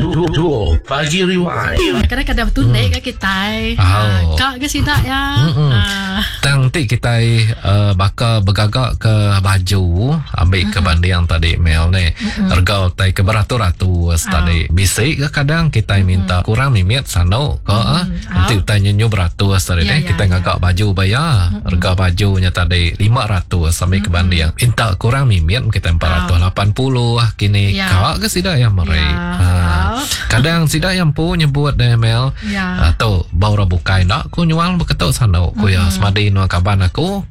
Dua Pagi Rewind. Kadang-kadang tunai ke kita. Kak ke sida ya. Nanti kita bakal bergagak ke baju ambil ke banding tadi Mel ni. Harga tai ke beratus-ratus tadi. Bisik ke kadang kita minta kurang mimit sano ke nanti kita nyenyu beratus tadi ni kita ngagak baju bayar. Harga bajunya tadi 500 sampai ke banding. Minta kurang mimit kita 480 kini. Kak ke sida ya mari. Kadang sida yang pu nyebut deh Mel. Tu baru bukai nak ku nyual beketuk sano ku ya semadi no kaban aku